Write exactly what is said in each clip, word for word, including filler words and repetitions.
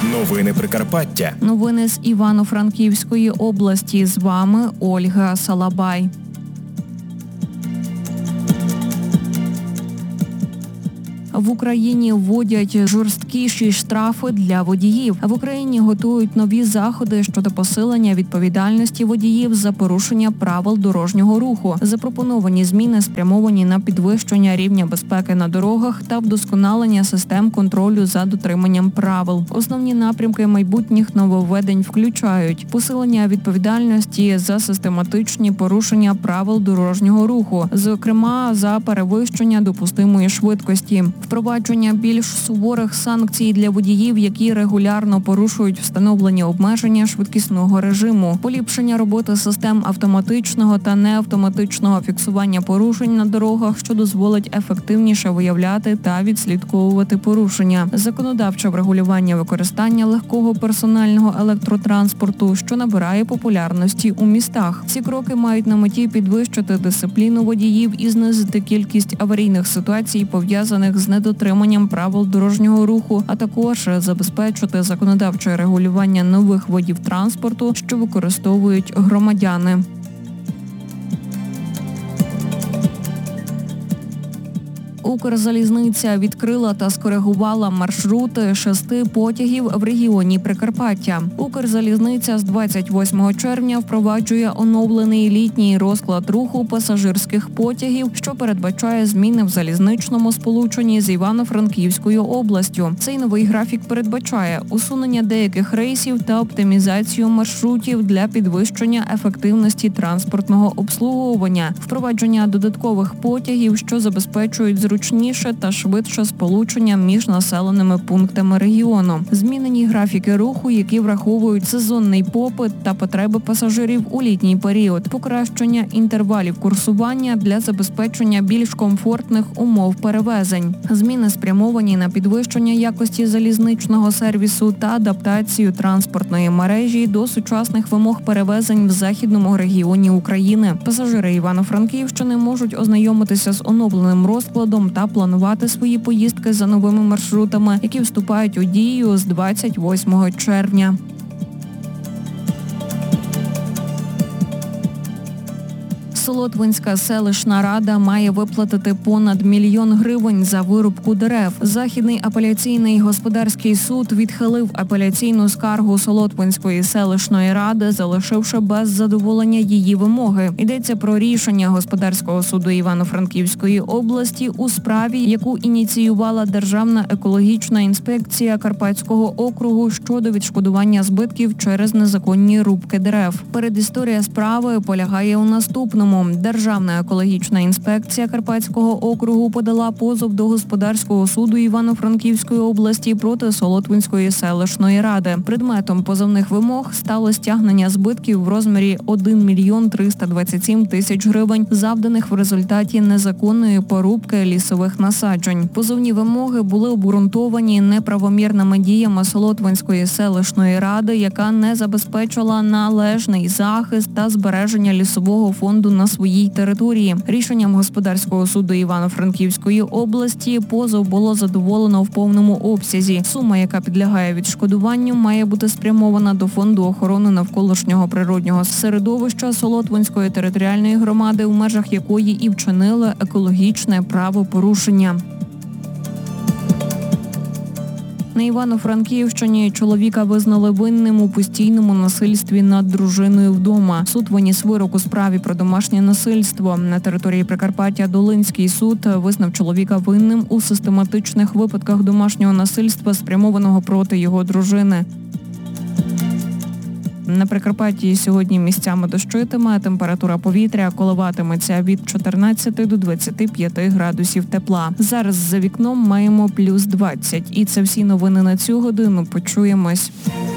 Новини Прикарпаття. Новини з Івано-Франківської області. З вами Ольга Салабай. В Україні вводять жорсткіші штрафи для водіїв. В Україні готують нові заходи щодо посилення відповідальності водіїв за порушення правил дорожнього руху. Запропоновані зміни спрямовані на підвищення рівня безпеки на дорогах та вдосконалення систем контролю за дотриманням правил. Основні напрямки майбутніх нововведень включають посилення відповідальності за систематичні порушення правил дорожнього руху, зокрема за перевищення допустимої швидкості. Впровадження більш суворих санкцій для водіїв, які регулярно порушують встановлені обмеження швидкісного режиму, поліпшення роботи систем автоматичного та неавтоматичного фіксування порушень на дорогах, що дозволить ефективніше виявляти та відслідковувати порушення, законодавче врегулювання використання легкого персонального електротранспорту, що набирає популярності у містах. Ці кроки мають на меті підвищити дисципліну водіїв і знизити кількість аварійних ситуацій, пов'язаних з недотриманням правил дорожнього руху, а також забезпечити законодавче регулювання нових видів транспорту, що використовують громадяни. Укрзалізниця відкрила та скоригувала маршрути шести потягів в регіоні Прикарпаття. Укрзалізниця з двадцять восьмого червня впроваджує оновлений літній розклад руху пасажирських потягів, що передбачає зміни в залізничному сполученні з Івано-Франківською областю. Цей новий графік передбачає усунення деяких рейсів та оптимізацію маршрутів для підвищення ефективності транспортного обслуговування, впровадження додаткових потягів, що забезпечують зручніше та швидше сполучення між населеними пунктами регіону. Змінені графіки руху, які враховують сезонний попит та потреби пасажирів у літній період, покращення інтервалів курсування для забезпечення більш комфортних умов перевезень. Зміни спрямовані на підвищення якості залізничного сервісу та адаптацію транспортної мережі до сучасних вимог перевезень в західному регіоні України. Пасажири Івано-Франківщини можуть ознайомитися з оновленим розкладом та планувати свої поїздки за новими маршрутами, які вступають у дію з двадцять восьмого червня. Солотвинська селищна рада має виплатити понад мільйон гривень за вирубку дерев. Західний апеляційний господарський суд відхилив апеляційну скаргу Солотвинської селищної ради, залишивши без задоволення її вимоги. Йдеться про рішення господарського суду Івано-Франківської області у справі, яку ініціювала Державна екологічна інспекція Карпатського округу щодо відшкодування збитків через незаконні рубки дерев. Передісторія справи полягає у наступному. Державна екологічна інспекція Карпатського округу подала позов до господарського суду Івано-Франківської області проти Солотвинської селищної ради. Предметом позовних вимог стало стягнення збитків в розмірі один мільйон триста двадцять сім тисяч гривень, завданих в результаті незаконної порубки лісових насаджень. Позовні вимоги були обґрунтовані неправомірними діями Солотвинської селищної ради, яка не забезпечила належний захист та збереження лісового фонду на своїй території. Рішенням господарського суду Івано-Франківської області позов було задоволено в повному обсязі. Сума, яка підлягає відшкодуванню, має бути спрямована до Фонду охорони навколишнього природнього середовища Солотвинської територіальної громади, у межах якої і вчинили екологічне правопорушення. На Івано-Франківщині чоловіка визнали винним у постійному насильстві над дружиною вдома. Суд виніс вирок у справі про домашнє насильство. На території Прикарпаття Долинський суд визнав чоловіка винним у систематичних випадках домашнього насильства, спрямованого проти його дружини. На Прикарпатті сьогодні місцями дощитиме, температура повітря коливатиметься від чотирнадцяти до двадцяти п'яти градусів тепла. Зараз за вікном маємо плюс двадцять. І це всі новини на цю годину. Почуємось.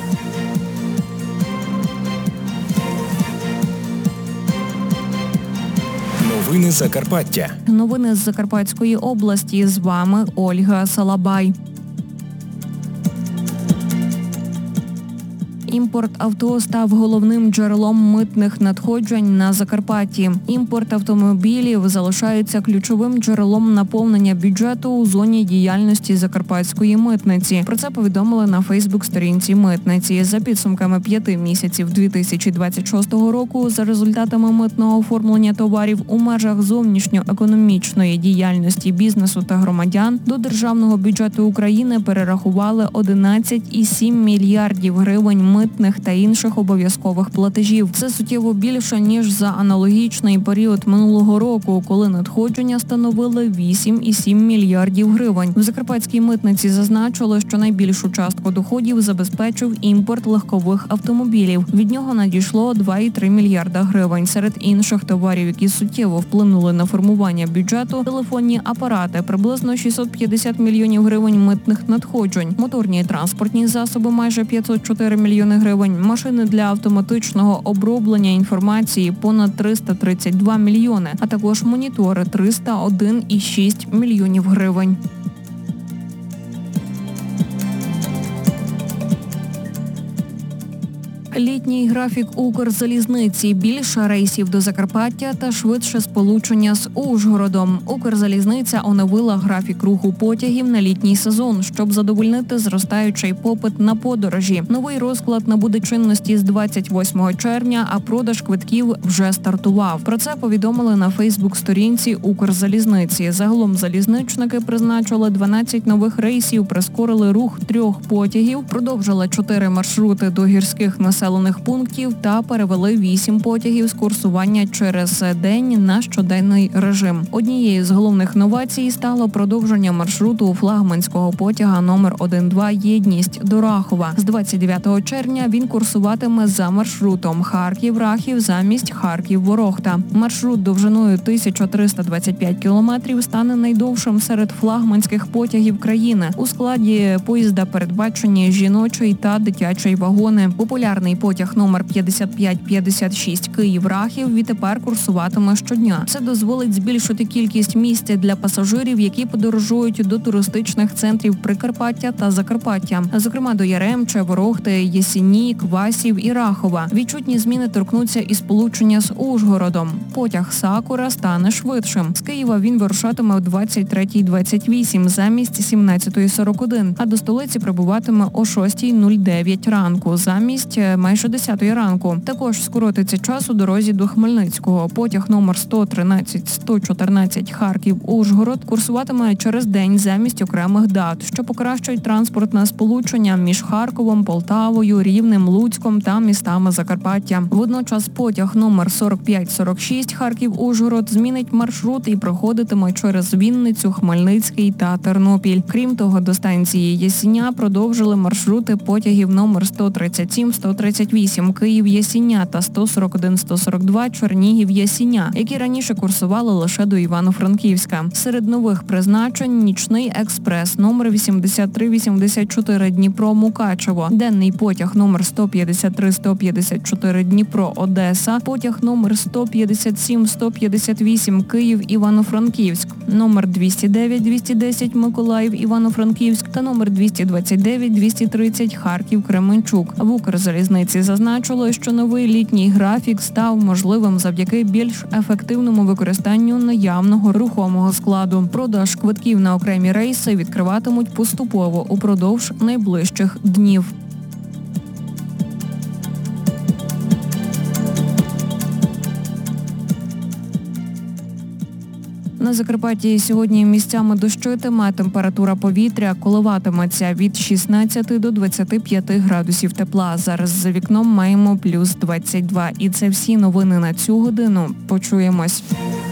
Новини Закарпаття. Новини з Закарпатської області. З вами Ольга Салабай. Імпорт авто став головним джерелом митних надходжень на Закарпатті. Імпорт автомобілів залишається ключовим джерелом наповнення бюджету у зоні діяльності Закарпатської митниці. Про це повідомили на Фейсбук-сторінці митниці. За підсумками п'яти місяців дві тисячі двадцять шостого року, за результатами митного оформлення товарів у межах зовнішньоекономічної діяльності бізнесу та громадян до державного бюджету України перерахували одинадцять цілих сім мільярдів гривень митних та інших обов'язкових платежів. Це суттєво більше, ніж за аналогічний період минулого року, коли надходження становили вісім цілих сім мільярдів гривень. В Закарпатській митниці зазначили, що найбільшу частку доходів забезпечив імпорт легкових автомобілів. Від нього надійшло два цілих три мільярда гривень. Серед інших товарів, які суттєво вплинули на формування бюджету, телефонні апарати – приблизно шістсот п'ятдесят мільйонів гривень митних надходжень, моторні і транспортні засоби – майже п'ятсот чотири мільйони гривень, машини для автоматичного оброблення інформації – понад триста тридцять два мільйони, а також монітори – триста один цілих шість мільйонів гривень. Літній графік Укрзалізниці, більше рейсів до Закарпаття та швидше сполучення з Ужгородом. Укрзалізниця оновила графік руху потягів на літній сезон, щоб задовольнити зростаючий попит на подорожі. Новий розклад набуде чинності з двадцять восьмого червня, а продаж квитків вже стартував. Про це повідомили на Фейсбук-сторінці Укрзалізниці. Загалом залізничники призначили дванадцять нових рейсів, прискорили рух трьох потягів, продовжили чотири маршрути до гірських населених населених пунктів та перевели вісім потягів з курсування через день на щоденний режим. Однією з головних новацій стало продовження маршруту флагманського потяга номер один-два «Єдність» до Рахова. З двадцять дев'ятого червня він курсуватиме за маршрутом Харків-Рахів замість Харків-Ворохта. Маршрут довжиною тисяча триста двадцять п'ять кілометрів стане найдовшим серед флагманських потягів країни. У складі поїзда передбачені жіночий та дитячий вагони. Популярний потяг номер п'ятдесят п'ять п'ятдесят шість Київ-Рахів відтепер курсуватиме щодня. Це дозволить збільшити кількість місць для пасажирів, які подорожують до туристичних центрів Прикарпаття та Закарпаття, зокрема до Яремча, Ворохти, Єсіні, Квасів і Рахова. Відчутні зміни торкнуться і сполучення з Ужгородом. Потяг «Сакура» стане швидшим. З Києва він вирушатиме о двадцять третя двадцять вісім замість сімнадцята сорок один, а до столиці прибуватиме о шоста нуль дев'ять ранку замість майже десятої ранку. Також скоротиться час у дорозі до Хмельницького. Потяг номер сто тринадцять сто чотирнадцять Харків-Ужгород курсуватиме через день замість окремих дат, що покращить транспортне сполучення між Харковом, Полтавою, Рівнем, Луцьком та містами Закарпаття. Водночас потяг номер сорок п'ять сорок шість Харків-Ужгород змінить маршрут і проходитиме через Вінницю, Хмельницький та Тернопіль. Крім того, до станції Єсіня продовжили маршрути потягів номер сто тридцять сім сто тридцять вісім Київ-Єсіня та сто сорок один сто сорок два Чернігів-Єсіня, які раніше курсували лише до Івано-Франківська. Серед нових призначень – нічний експрес номер вісімдесят три вісімдесят чотири Дніпро-Мукачево, денний потяг номер сто п'ятдесят три сто п'ятдесят чотири Дніпро-Одеса, потяг номер сто п'ятдесят сім сто п'ятдесят вісім Київ-Івано-Франківськ, номер двісті дев'ять двісті десять Миколаїв-Івано-Франківськ та номер двісті двадцять дев'ять двісті тридцять Харків-Кременчук. В Укрзалізниці зазначили, що новий літній графік став можливим завдяки більш ефективному використанню наявного рухомого складу. Продаж квитків на окремі рейси відкриватимуть поступово упродовж найближчих днів. На Закарпатті сьогодні місцями дощитиме, температура повітря коливатиметься від шістнадцяти до двадцяти п'яти градусів тепла. Зараз за вікном маємо плюс двадцять два. І це всі новини на цю годину. Почуємось.